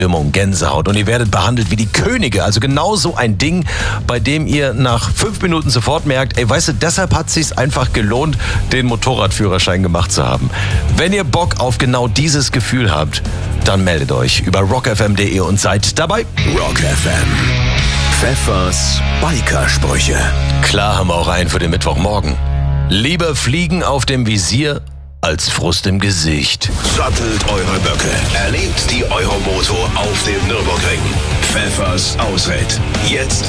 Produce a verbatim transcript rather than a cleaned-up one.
Stimmung, Gänsehaut und ihr werdet behandelt wie die Könige. Also genau so ein Ding, bei dem ihr nach fünf Minuten sofort merkt, ey, weißt du, deshalb hat es sich einfach gelohnt, den Motorradführerschein gemacht zu haben. Wenn ihr Bock auf genau dieses Gefühl habt, dann meldet euch über rock f m punkt d e und seid dabei. Rock F M. Pfeffers Biker-Sprüche. Klar haben wir auch einen für den Mittwochmorgen. Lieber Fliegen auf dem Visier als Frust im Gesicht. Sattelt eure Böcke. Erlebt die Euromoto auf dem Nürburgring. Pfeffers Ausritt. Jetzt